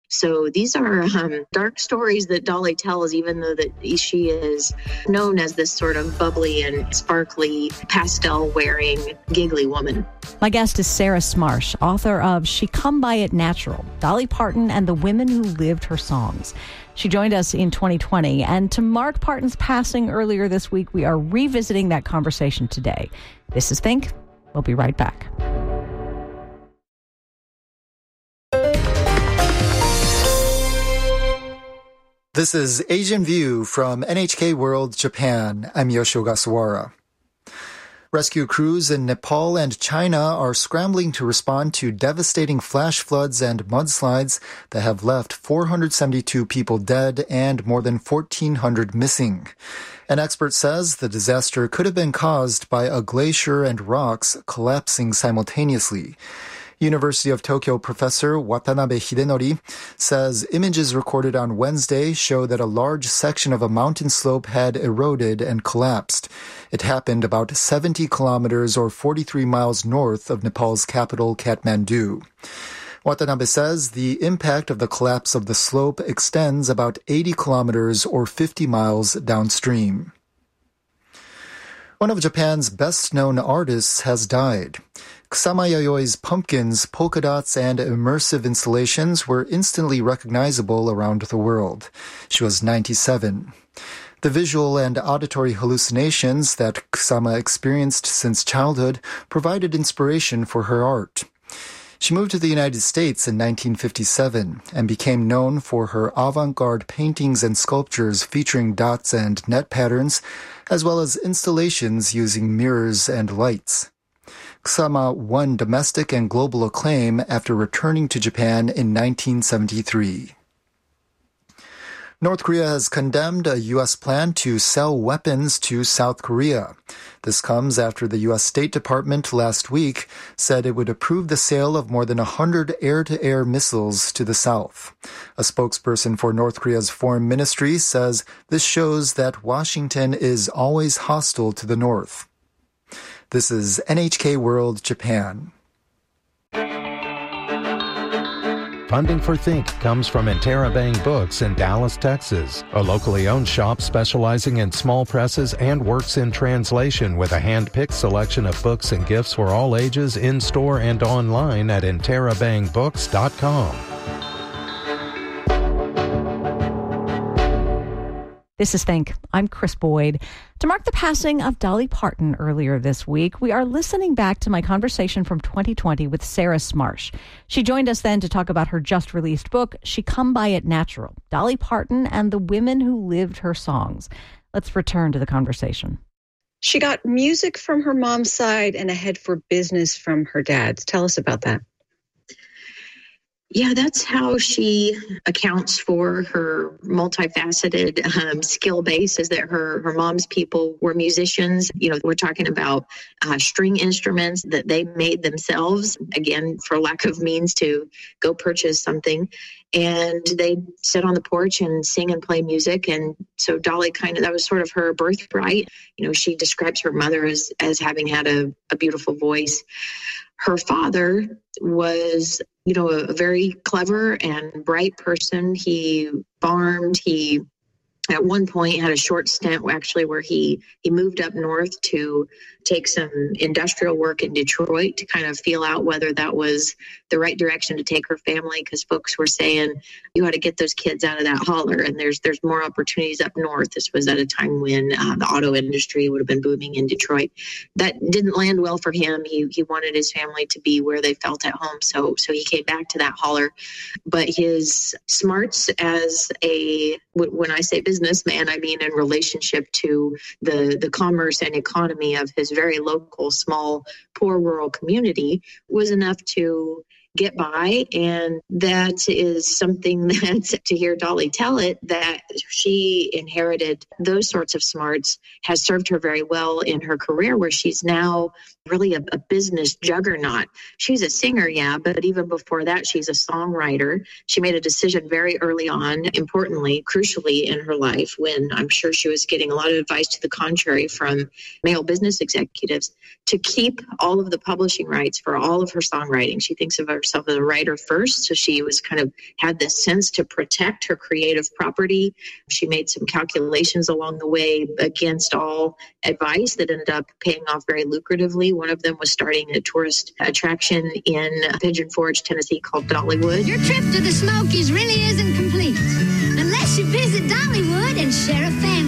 So these are dark stories that Dolly tells, even though that she is known as this sort of bubbly and sparkly, pastel-wearing, giggly woman. My guest is Sarah Smarsh, author of She Come By It Natural, Dolly Parton and the Women Who Lived Her Songs. She joined us in 2020, and to mark Parton's passing earlier this week, we are revisiting that conversation today. This is Think. We'll be right back. This is Asian View from NHK World Japan. I'm Yoshio Ogasawara. Rescue crews in Nepal and China are scrambling to respond to devastating flash floods and mudslides that have left 472 people dead and more than 1,400 missing. An expert says the disaster could have been caused by a glacier and rocks collapsing simultaneously. University of Tokyo professor Watanabe Hidenori says images recorded on Wednesday show that a large section of a mountain slope had eroded and collapsed. It happened about 70 kilometers or 43 miles north of Nepal's capital, Kathmandu. Watanabe says the impact of the collapse of the slope extends about 80 kilometers or 50 miles downstream. One of Japan's best-known artists has died. Kusama Yayoi's pumpkins, polka dots, and immersive installations were instantly recognizable around the world. She was 97. The visual and auditory hallucinations that Kusama experienced since childhood provided inspiration for her art. She moved to the United States in 1957 and became known for her avant-garde paintings and sculptures featuring dots and net patterns, as well as installations using mirrors and lights. Kusama won domestic and global acclaim after returning to Japan in 1973. North Korea has condemned a U.S. plan to sell weapons to South Korea. This comes after the U.S. State Department last week said it would approve the sale of more than 100 air-to-air missiles to the South. A spokesperson for North Korea's foreign ministry says this shows that Washington is always hostile to the North. This is NHK World Japan. Funding for Think comes from Interabang Books in Dallas, Texas, a locally owned shop specializing in small presses and works in translation with a hand-picked selection of books and gifts for all ages in-store and online at interabangbooks.com. This is Think. I'm Chris Boyd. To mark the passing of Dolly Parton earlier this week, we are listening back to my conversation from 2020 with Sarah Smarsh. She joined us then to talk about her just-released book, She Come By It Natural, Dolly Parton and the Women Who Lived Her Songs. Let's return to the conversation. She got music from her mom's side and a head for business from her dad's. Tell us about that. Yeah, that's how she accounts for her multifaceted skill base, is that her mom's people were musicians. You know, we're talking about string instruments that they made themselves, again, for lack of means to go purchase something. And they'd sit on the porch and sing and play music. And so Dolly that was sort of her birthright. You know, she describes her mother as having had a beautiful voice. Her father was, you know, a very clever and bright person. He farmed. He, at one point, had a short stint actually where he moved up north to take some industrial work in Detroit to kind of feel out whether that was the right direction to take her family, because folks were saying, you ought to get those kids out of that holler, and there's more opportunities up north. This was at a time when the auto industry would have been booming in Detroit. That didn't land well for him. He wanted his family to be where they felt at home, so he came back to that holler. But his smarts as when I say businessman, I mean in relationship to the commerce and economy of his very local, small, poor rural community was enough to get by. And that is something that, to hear Dolly tell it, that she inherited those sorts of smarts has served her very well in her career, where she's now really a business juggernaut. She's a singer, yeah, but even before that, she's a songwriter. She made a decision very early on, importantly, crucially in her life, when I'm sure she was getting a lot of advice to the contrary from male business executives, to keep all of the publishing rights for all of her songwriting. She thinks of herself as a writer first, so she was kind of had this sense to protect her creative property. She made some calculations along the way against all advice that ended up paying off very lucratively. One of them was starting a tourist attraction in Pigeon Forge, Tennessee called Dollywood. Your trip to the Smokies really isn't complete unless you visit Dollywood and share a family.